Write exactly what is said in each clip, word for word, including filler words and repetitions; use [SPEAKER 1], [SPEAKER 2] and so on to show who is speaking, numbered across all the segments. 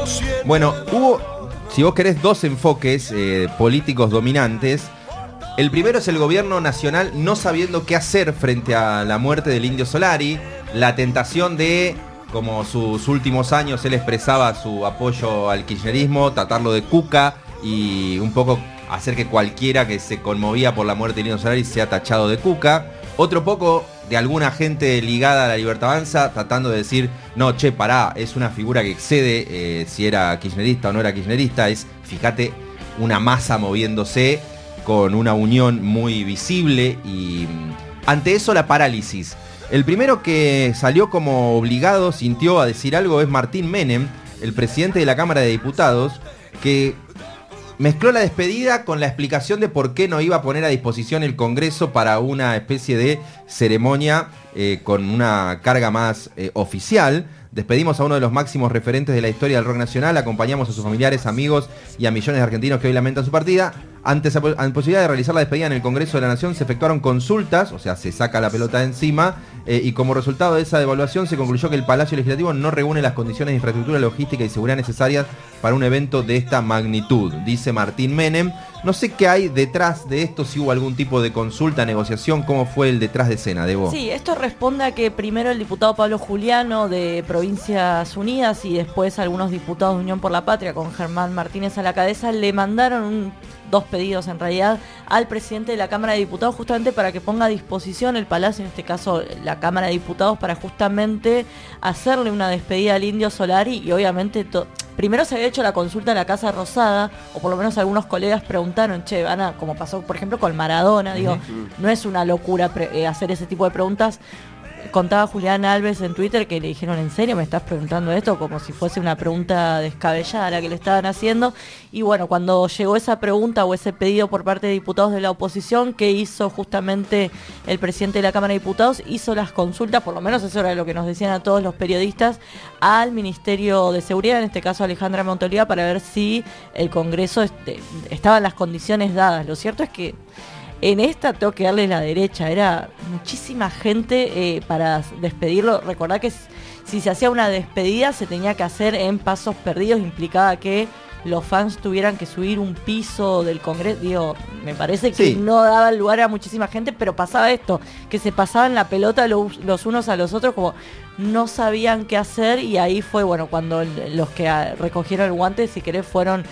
[SPEAKER 1] Bueno, hubo, si vos querés, dos enfoques eh, políticos dominantes. El primero es el gobierno nacional no sabiendo qué hacer frente a la muerte del Indio Solari, la tentación de, como sus últimos años él expresaba su apoyo al kirchnerismo, tratarlo de cuca y un poco hacer que cualquiera que se conmovía por la muerte del Indio Solari sea tachado de cuca. Otro poco de alguna gente ligada a la Libertad Avanza tratando de decir, no, che, pará, es una figura que excede eh, si era kirchnerista o no era kirchnerista, es, fíjate, una masa moviéndose con una unión muy visible y ante eso la parálisis. El primero que salió como obligado, sintió a decir algo, es Martín Menem, el presidente de la Cámara de Diputados, que mezcló la despedida con la explicación de por qué no iba a poner a disposición el Congreso para una especie de ceremonia eh, con una carga más eh, oficial. Despedimos a uno de los máximos referentes de la historia del rock nacional, acompañamos a sus familiares, amigos y a millones de argentinos que hoy lamentan su partida. Ante esa posibilidad de realizar la despedida en el Congreso de la Nación, se efectuaron consultas, o sea, se saca la pelota de encima, eh, y como resultado de esa evaluación se concluyó que el Palacio Legislativo no reúne las condiciones de infraestructura, logística y seguridad necesarias para un evento de esta magnitud, dice Martín Menem. No sé qué hay detrás de esto, si hubo algún tipo de consulta, negociación, cómo fue el detrás de escena, Debo.
[SPEAKER 2] Sí, esto responde a que primero el diputado Pablo Juliano de Provincias Unidas y después algunos diputados de Unión por la Patria con Germán Martínez a la cabeza le mandaron un... dos pedidos en realidad al presidente de la Cámara de Diputados justamente para que ponga a disposición el Palacio, en este caso la Cámara de Diputados, para justamente hacerle una despedida al Indio Solari y obviamente to- primero se había hecho la consulta en la Casa Rosada, o por lo menos algunos colegas preguntaron, che, van a, como pasó por ejemplo con Maradona, digo, uh-huh. No es una locura pre- eh, hacer ese tipo de preguntas. Contaba Julián Alves en Twitter que le dijeron, ¿en serio me estás preguntando esto? Como si fuese una pregunta descabellada la que le estaban haciendo. Y bueno, cuando llegó esa pregunta o ese pedido por parte de diputados de la oposición, ¿qué hizo justamente el presidente de la Cámara de Diputados? Hizo las consultas, por lo menos eso era lo que nos decían a todos los periodistas, al Ministerio de Seguridad, en este caso Alejandra Montoliva, para ver si el Congreso este, estaba en las condiciones dadas. Lo cierto es que en esta tengo que darle la derecha, era muchísima gente eh, para despedirlo. Recordá que si se hacía una despedida se tenía que hacer en pasos perdidos, implicaba que los fans tuvieran que subir un piso del Congreso. Digo, me parece que sí, no daba lugar a muchísima gente, pero pasaba esto, que se pasaban la pelota los, los unos a los otros, como no sabían qué hacer, y ahí fue, bueno, cuando el, los que recogieron el guante, si querés, fueron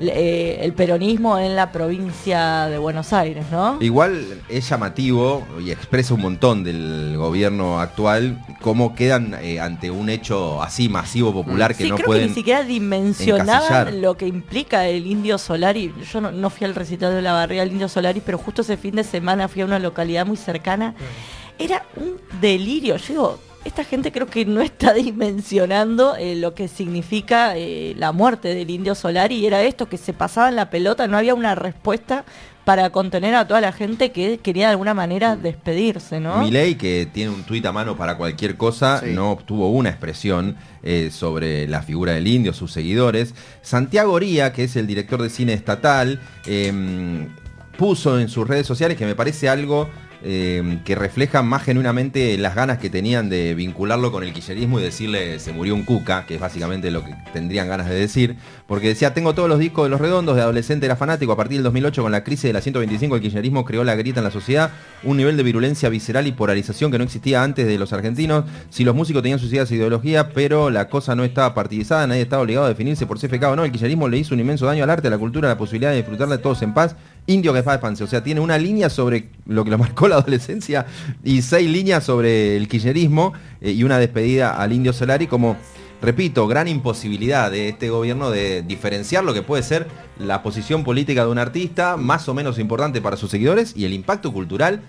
[SPEAKER 2] Eh, el peronismo en la provincia de Buenos Aires, ¿no?
[SPEAKER 1] Igual es llamativo y expresa un montón del gobierno actual cómo quedan eh, ante un hecho así masivo, popular, que
[SPEAKER 2] sí,
[SPEAKER 1] no
[SPEAKER 2] creo
[SPEAKER 1] pueden
[SPEAKER 2] que ni siquiera dimensionaban
[SPEAKER 1] encasillar
[SPEAKER 2] lo que implica el Indio Solari. Yo no, no fui al recital de la barriga del Indio Solari, pero justo ese fin de semana fui a una localidad muy cercana. Era un delirio. Yo digo, esta gente creo que no está dimensionando eh, lo que significa eh, la muerte del Indio Solari, y era esto, que se pasaban la pelota, no había una respuesta para contener a toda la gente que quería de alguna manera despedirse, ¿no?
[SPEAKER 1] Milei, que tiene un tuit a mano para cualquier cosa, sí, no obtuvo una expresión eh, sobre la figura del indio, sus seguidores. Santiago Oría, que es el director de cine estatal, eh, puso en sus redes sociales, que me parece algo Eh, que refleja más genuinamente las ganas que tenían de vincularlo con el kirchnerismo y decirle se murió un cuca, que es básicamente lo que tendrían ganas de decir, porque decía, tengo todos los discos de Los Redondos, de adolescente era fanático, a partir del dos mil ocho con la crisis de la ciento veinticinco el kirchnerismo creó la grieta en la sociedad, un nivel de virulencia visceral y polarización que no existía antes de los argentinos. Si los músicos tenían sus ideas e ideología, pero la cosa no estaba partidizada, nadie estaba obligado a definirse por C F K o no, el kirchnerismo le hizo un inmenso daño al arte, a la cultura, a la posibilidad de disfrutar de todos en paz. Indio que fa de, o sea, tiene una línea sobre lo que lo marcó la adolescencia y seis líneas sobre el kirchnerismo eh, y una despedida al Indio Solari, como, repito, gran imposibilidad de este gobierno de diferenciar lo que puede ser la posición política de un artista, más o menos importante para sus seguidores, y el impacto cultural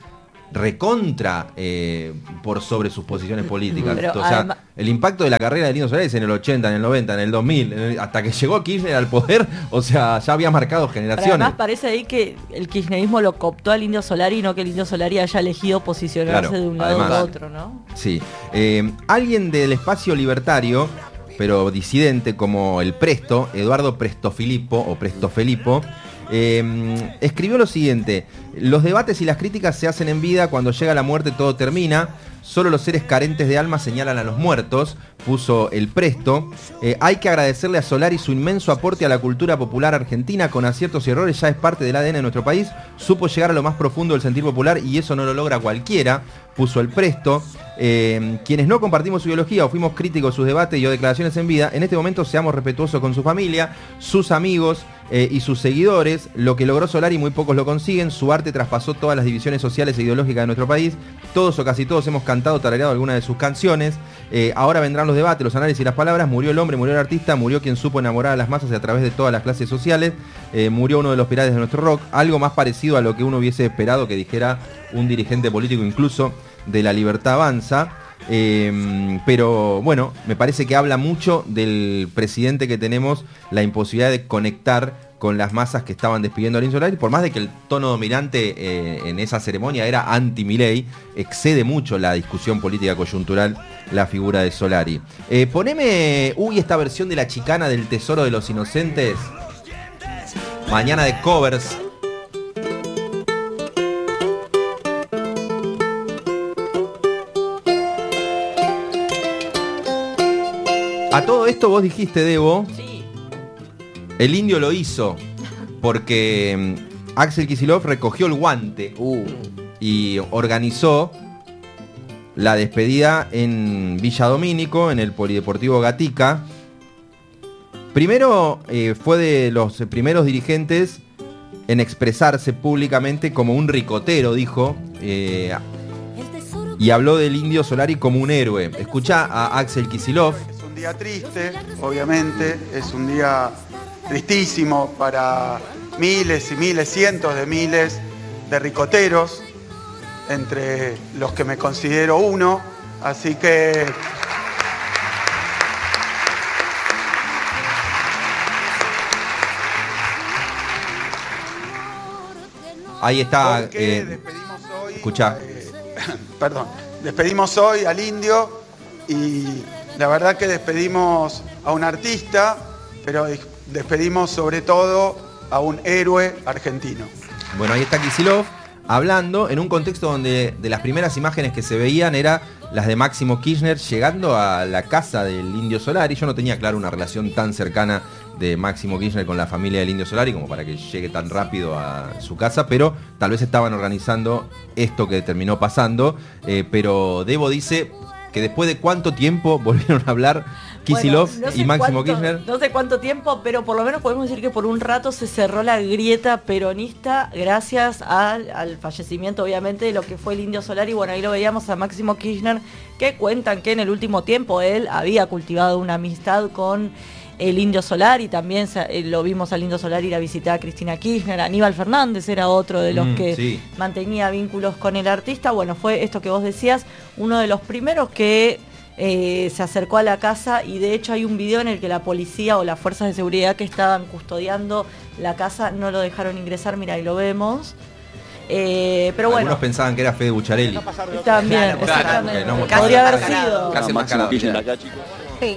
[SPEAKER 1] recontra eh, por sobre sus posiciones políticas. Pero, o sea, además, el impacto de la carrera de Indio Solari es en el ochenta, en el noventa, en el dos mil, en el, hasta que llegó Kirchner al poder, o sea, ya había marcado generaciones.
[SPEAKER 2] Pero además parece ahí que el kirchnerismo lo cooptó al Indio Solari y no que el Indio Solari haya elegido posicionarse claro, de un lado u otro, ¿no?
[SPEAKER 1] Sí. Eh, alguien del espacio libertario, pero disidente, como el Presto, Eduardo Prestofilippo o Prestofilippo, Eh, escribió lo siguiente: los debates y las críticas se hacen en vida, cuando llega la muerte todo termina. Solo los seres carentes de alma señalan a los muertos, puso El Presto. Eh, hay que agradecerle a Solari su inmenso aporte a la cultura popular argentina, con aciertos y errores, ya es parte del A D N de nuestro país. Supo llegar a lo más profundo del sentir popular y eso no lo logra cualquiera, puso El Presto. Eh, quienes no compartimos su ideología o fuimos críticos de sus debates y o declaraciones en vida, en este momento seamos respetuosos con su familia, sus amigos eh, y sus seguidores. Lo que logró Solari muy pocos lo consiguen. Su arte traspasó todas las divisiones sociales e ideológicas de nuestro país. Todos o casi todos hemos cantado, tarareado alguna de sus canciones. Eh, ahora vendrán los debates, los análisis y las palabras. Murió el hombre, murió el artista, murió quien supo enamorar a las masas a través de todas las clases sociales. Eh, murió uno de los pilares de nuestro rock. Algo más parecido a lo que uno hubiese esperado que dijera un dirigente político, incluso de La Libertad Avanza. Eh, pero bueno, me parece que habla mucho del presidente que tenemos, la imposibilidad de conectar con las masas que estaban despidiendo a Indio Solari. Por más de que el tono dominante eh, en esa ceremonia era anti-Milei, excede mucho la discusión política coyuntural la figura de Solari. Eh, poneme, uy, esta versión de La Chicana del Tesoro de los Inocentes, mañana de covers. A todo esto vos dijiste, Debo,
[SPEAKER 2] Sí.
[SPEAKER 1] el indio lo hizo porque mm, Axel Kicillof recogió el guante
[SPEAKER 3] Uh,
[SPEAKER 1] y organizó la despedida en Villa Domínico, en el Polideportivo Gatica. Primero eh, fue de los primeros dirigentes en expresarse públicamente como un ricotero, dijo, eh, y habló del Indio Solari como un héroe. Escuchá a Axel Kicillof.
[SPEAKER 4] Es un día triste, obviamente, es un día tristísimo para miles y miles, cientos de miles de ricoteros, entre los que me considero uno, así que
[SPEAKER 1] Ahí está.
[SPEAKER 4] porque
[SPEAKER 1] eh,
[SPEAKER 4] despedimos hoy,
[SPEAKER 1] escuchá.
[SPEAKER 4] eh, perdón, despedimos hoy al Indio y la verdad que despedimos a un artista, pero despedimos sobre todo a un héroe argentino.
[SPEAKER 1] Bueno, ahí está Kicillof hablando en un contexto donde de las primeras imágenes que se veían eran las de Máximo Kirchner llegando a la casa del Indio Solari. Yo no tenía claro una relación tan cercana de Máximo Kirchner con la familia del Indio Solari como para que llegue tan rápido a su casa, pero tal vez estaban organizando esto que terminó pasando. Eh, pero Debo dice que después de cuánto tiempo volvieron a hablar Kicillof
[SPEAKER 2] Bueno, no sé
[SPEAKER 1] y Máximo
[SPEAKER 2] cuánto-
[SPEAKER 1] Kirchner.
[SPEAKER 2] No sé cuánto tiempo, pero por lo menos podemos decir que por un rato se cerró la grieta peronista gracias al, al fallecimiento, obviamente, de lo que fue el Indio Solari. Bueno, ahí lo veíamos a Máximo Kirchner, que cuentan que en el último tiempo él había cultivado una amistad con el Indio Solari. También se- eh, lo vimos al Indio Solari ir a visitar a Cristina Kirchner. Aníbal Fernández era otro de los
[SPEAKER 1] Mm,
[SPEAKER 2] que
[SPEAKER 1] sí.
[SPEAKER 2] mantenía vínculos con el artista. Bueno, fue esto que vos decías, uno de los primeros que eh, se acercó a la casa, y de hecho hay un video en el que la policía o las fuerzas de seguridad que estaban custodiando la casa no lo dejaron ingresar. Mira, ahí lo vemos. Eh, pero bueno,
[SPEAKER 1] Algunos pensaban que era Fede Bucharelli.
[SPEAKER 2] también,
[SPEAKER 3] Claro, claro,
[SPEAKER 2] exactamente.
[SPEAKER 1] que no-
[SPEAKER 2] Podría haber
[SPEAKER 1] casi
[SPEAKER 2] sido.
[SPEAKER 1] Casi
[SPEAKER 5] Máximo
[SPEAKER 1] enmascarado.
[SPEAKER 5] Kirchner acá, chicos.
[SPEAKER 6] Sí.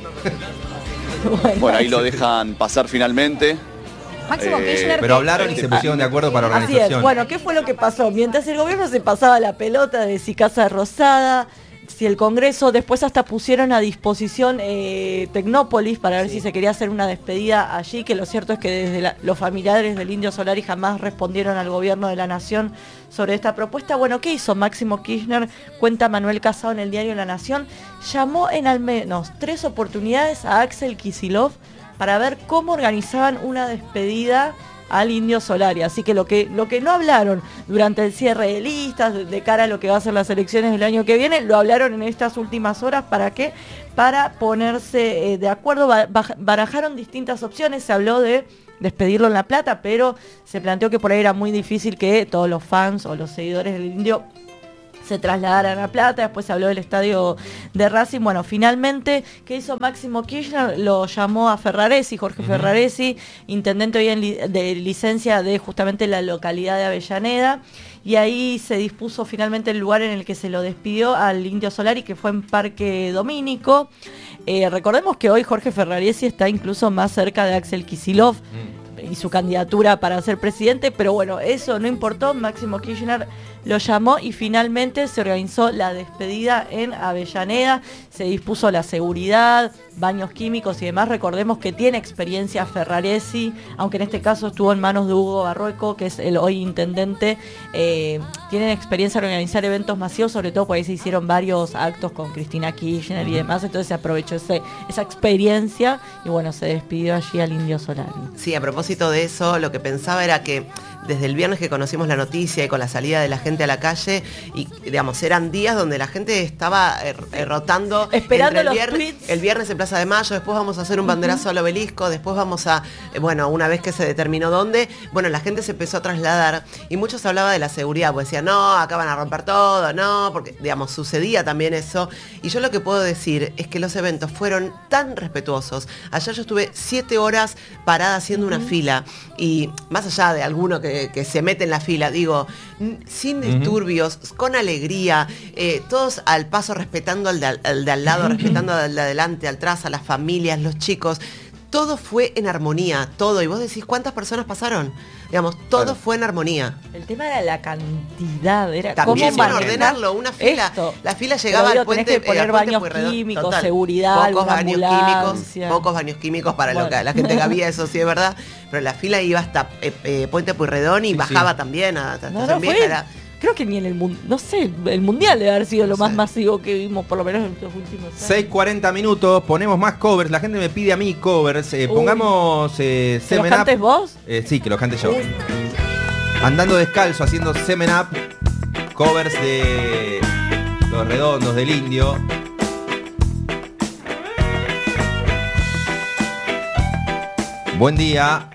[SPEAKER 5] Bueno, ahí lo dejan pasar finalmente.
[SPEAKER 6] Máximo
[SPEAKER 5] Eh,
[SPEAKER 6] Kirchner.
[SPEAKER 1] Pero
[SPEAKER 6] que-
[SPEAKER 1] hablaron y se pusieron de acuerdo para
[SPEAKER 2] Así es.
[SPEAKER 1] organización.
[SPEAKER 2] Bueno, ¿qué fue lo que pasó? Mientras el gobierno se pasaba la pelota de si Casa Rosada, si el Congreso, después hasta pusieron a disposición eh, Tecnópolis para ver si se quería hacer una despedida allí, que lo cierto es que desde la- los familiares del Indio Solari jamás respondieron al gobierno de la nación sobre esta propuesta. Bueno, ¿qué hizo Máximo Kirchner? Cuenta Manuel Casado en el diario La Nación. Llamó en al menos tres oportunidades a Axel Kicillof para ver cómo organizaban una despedida al Indio Solari. Así que lo que lo que no hablaron durante el cierre de listas, de, de cara a lo que va a ser las elecciones del año que viene, lo hablaron en estas últimas horas. ¿Para qué? Para ponerse eh, de acuerdo. Ba- baj- barajaron distintas opciones. Se habló de despedirlo en La Plata, pero se planteó que por ahí era muy difícil que todos los fans o los seguidores del Indio se trasladaran a Plata. Después se habló del estadio de Racing. Bueno, finalmente, ¿qué hizo Máximo Kirchner? Lo llamó a Ferraresi, Jorge
[SPEAKER 1] Ujú.
[SPEAKER 2] Ferraresi, intendente hoy en li- de licencia de justamente la localidad de Avellaneda, y ahí se dispuso finalmente el lugar en el que se lo despidió al Indio Solari, que fue en Parque Domínico. Eh, recordemos que hoy Jorge Ferraresi está incluso más cerca de Axel Kicillof.
[SPEAKER 1] Mm.
[SPEAKER 2] y su candidatura para ser presidente, pero bueno, eso no importó, Máximo Kirchner lo llamó y finalmente se organizó la despedida en Avellaneda, se dispuso la seguridad, baños químicos y demás. Recordemos que tiene experiencia Ferraresi, aunque en este caso estuvo en manos de Hugo Barrueco, que es el hoy intendente. Eh, tienen experiencia en organizar eventos masivos, sobre todo porque ahí se hicieron varios actos con Cristina Kirchner y demás, entonces se aprovechó ese, esa experiencia y bueno, se despidió allí al Indio Solari.
[SPEAKER 3] Sí, a propósito de eso, lo que pensaba era que desde el viernes que conocimos la noticia y con la salida de la gente a la calle, y digamos, eran días donde la gente estaba eh, rotando,
[SPEAKER 2] esperando
[SPEAKER 3] entre el
[SPEAKER 2] los
[SPEAKER 3] viernes,
[SPEAKER 2] tweets.
[SPEAKER 3] El viernes en Plaza de Mayo, después vamos a hacer un banderazo uh-huh. al Obelisco, después vamos a, eh, bueno, una vez que se determinó dónde, bueno, la gente se empezó a trasladar y muchos hablaban de la seguridad, pues decían, no, acá van a romper todo, no, porque, digamos, sucedía también eso. Y yo lo que puedo decir es que los eventos fueron tan respetuosos. Ayer yo estuve siete horas parada haciendo uh-huh. una fila y más allá de alguno que que se mete en la fila, digo, sin disturbios, uh-huh. con alegría, eh, todos al paso respetando al de al, al de al lado, uh-huh. respetando al de adelante, al atrás, a las familias, los chicos. Todo fue en armonía, todo. Y vos decís, ¿cuántas personas pasaron? Digamos, todo claro. fue en armonía.
[SPEAKER 2] El tema era la cantidad, era
[SPEAKER 3] también cómo ordenarlo, una fila. Esto. La fila llegaba al puente,
[SPEAKER 2] tenés que poner
[SPEAKER 3] eh,
[SPEAKER 2] baños
[SPEAKER 3] Pueyrredón,
[SPEAKER 2] químicos,
[SPEAKER 3] total.
[SPEAKER 2] seguridad,
[SPEAKER 3] pocos baños
[SPEAKER 2] ambulancia.
[SPEAKER 3] químicos, pocos baños químicos para bueno. lo que la gente que había, eso sí es verdad. Pero la fila iba hasta eh, eh, Puente Pueyrredón y sí, bajaba sí. también a hasta
[SPEAKER 2] no, no,
[SPEAKER 3] Vieja. Era,
[SPEAKER 2] creo que ni en el mundo, no sé, el mundial debe haber sido lo más masivo que vimos, por lo menos en los últimos años.
[SPEAKER 1] seis cuarenta minutos, ponemos más covers, la gente me pide a mí covers, eh, pongamos eh,
[SPEAKER 2] ¿Que los cantes vos?
[SPEAKER 1] Eh, sí, que los cante yo. Uy. Andando descalzo, haciendo Semen Up, covers de Los Redondos, del Indio. Buen día.